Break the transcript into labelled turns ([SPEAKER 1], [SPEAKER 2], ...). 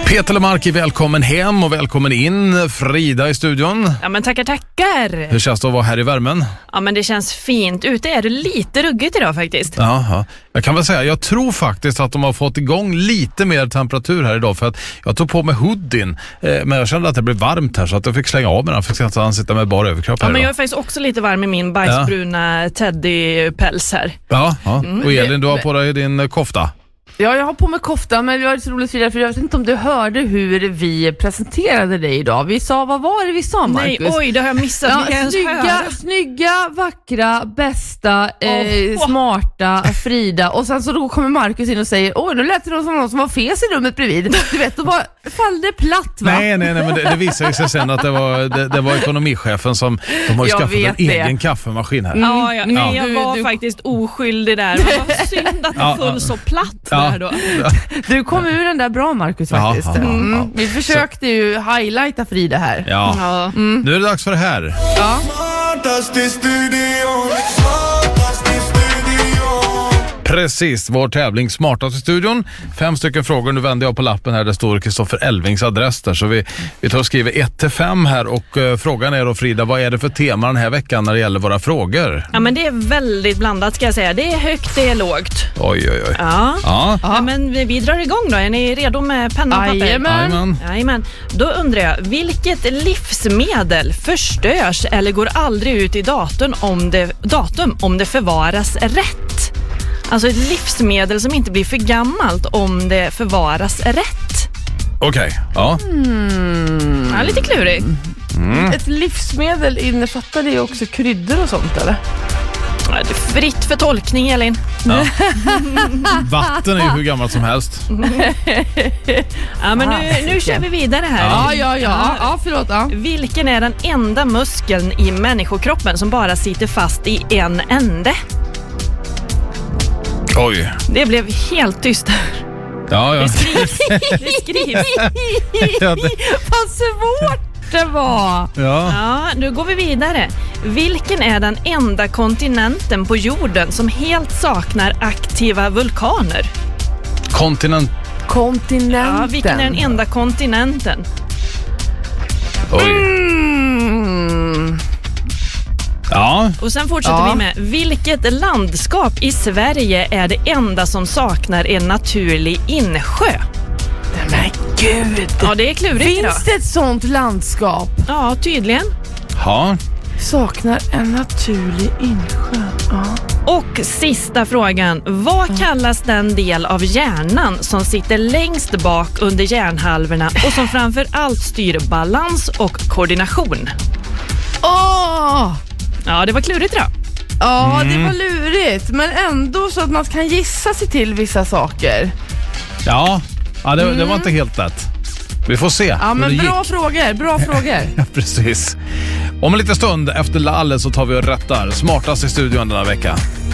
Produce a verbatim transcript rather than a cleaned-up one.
[SPEAKER 1] Peter Lemarki, välkommen hem och välkommen in. Frida i studion.
[SPEAKER 2] Ja, men tackar, tackar.
[SPEAKER 1] Hur känns det att vara här i värmen?
[SPEAKER 2] Ja, men det känns fint. Ute är det lite ruggigt idag faktiskt.
[SPEAKER 1] Jaha. Jag kan väl säga, jag tror faktiskt att de har fått igång lite mer temperatur här idag, för att jag tog på mig hoodien, eh, men jag kände att det blev varmt här så att jag fick slänga av mig den. Jag fick inte sitta med bara överkropp här.
[SPEAKER 2] Ja, men
[SPEAKER 1] idag.
[SPEAKER 2] jag är faktiskt också lite varm i min bajsbruna ja. teddypäls här.
[SPEAKER 1] Ja, ja. Mm. Och Elin, du har på dig din kofta.
[SPEAKER 3] Ja, jag har på mig kofta, men det var så roligt för jag vet inte om du hörde hur vi presenterade dig idag. Vi sa, vad var det vi sa, Marcus?
[SPEAKER 2] Nej, oj, det har jag missat.
[SPEAKER 3] Ja, snygga, snygga, vackra, bästa, eh, oh. smarta, Frida. Och sen så då kommer Marcus in och säger, oj, nu lät det någon som någon som var fes i rummet bredvid. Du vet, då bara fallde platt, va?
[SPEAKER 1] Nej, nej, nej, men det, det visade sig sen att det var, det, det var ekonomichefen som, de har ju skaffat en det. egen kaffemaskin här.
[SPEAKER 2] Mm. Ja, ja, nej,
[SPEAKER 1] ja.
[SPEAKER 2] jag var du, faktiskt oskyldig där. Det var synd att det ja, föll så platt. Ja. Då.
[SPEAKER 3] Du kom ur den där bra, Marcus, faktiskt. Ja, ja, ja. Mm. Vi försökte ju highlighta Frida här.
[SPEAKER 1] Ja, ja. Mm. Nu är det dags för det här.
[SPEAKER 3] Ja.
[SPEAKER 1] Precis, vår tävling Smartaste studion. Fem stycken frågor, nu vänder jag på lappen här, det står Kristoffer Elvings adress där. Så vi, vi tar och skriver ett till fem här och uh, frågan är då, Frida, vad är det för tema den här veckan när det gäller våra frågor?
[SPEAKER 2] Ja, men det är väldigt blandat, ska jag säga. Det är högt, det är lågt.
[SPEAKER 1] Oj, oj, oj.
[SPEAKER 2] Ja,
[SPEAKER 1] ja.
[SPEAKER 2] ja men vi, vi drar igång då. Är ni redo med penna och papper?
[SPEAKER 3] Jajamän.
[SPEAKER 2] Jajamän. Då undrar jag, vilket livsmedel förstörs eller går aldrig ut i datum om det, datum om det förvaras rätt? Alltså ett livsmedel som inte blir för gammalt om det förvaras rätt.
[SPEAKER 1] Okej, okay. ja.
[SPEAKER 3] Mm.
[SPEAKER 2] Ja, lite klurigt.
[SPEAKER 3] Mm. Ett livsmedel innefattar det också kryddor och sånt, eller?
[SPEAKER 2] Ja, det är fritt för tolkning, Elin.
[SPEAKER 1] Ja. Vatten är ju hur gammalt som helst.
[SPEAKER 2] Ja, men nu, nu kör vi vidare här.
[SPEAKER 3] Ja, ja, ja. ja förlåt. Ja.
[SPEAKER 2] Vilken är den enda muskeln i människokroppen som bara sitter fast i en ände?
[SPEAKER 1] Oj.
[SPEAKER 2] Det blev helt tyst här.
[SPEAKER 1] Ja, ja.
[SPEAKER 2] Det skrivs. Det skrivs.
[SPEAKER 3] Vad svårt det var.
[SPEAKER 1] Ja.
[SPEAKER 2] Ja, nu går vi vidare. Vilken är den enda kontinenten på jorden som helt saknar aktiva vulkaner?
[SPEAKER 1] Kontinent.
[SPEAKER 3] Kontinenten.
[SPEAKER 2] Ja, vilken är den enda kontinenten?
[SPEAKER 1] Oj.
[SPEAKER 3] Mm.
[SPEAKER 1] Ja.
[SPEAKER 2] Och sen fortsätter ja. vi med, vilket landskap i Sverige är det enda som saknar en naturlig insjö?
[SPEAKER 3] Men gud!
[SPEAKER 2] Ja, det är klurigt.
[SPEAKER 3] Finns
[SPEAKER 2] då.
[SPEAKER 3] det ett sånt landskap?
[SPEAKER 2] Ja, tydligen.
[SPEAKER 1] Ja.
[SPEAKER 3] Saknar en naturlig insjö. Ja.
[SPEAKER 2] Och sista frågan, vad ja. kallas den del av hjärnan som sitter längst bak under hjärnhalvorna och som framför allt styr balans och koordination?
[SPEAKER 3] Åh!
[SPEAKER 2] Ja, det var klurigt då.
[SPEAKER 3] Ja,
[SPEAKER 1] mm.
[SPEAKER 3] det var lurigt. Men ändå så att man kan gissa sig till vissa saker.
[SPEAKER 1] Ja, ja det,
[SPEAKER 3] mm.
[SPEAKER 1] det var inte helt lätt. Vi får se.
[SPEAKER 3] Ja, men bra
[SPEAKER 1] gick.
[SPEAKER 3] frågor, bra frågor.
[SPEAKER 1] Ja, precis. Om en liten stund efter Lalle så tar vi och rättar smartast i studion denna vecka.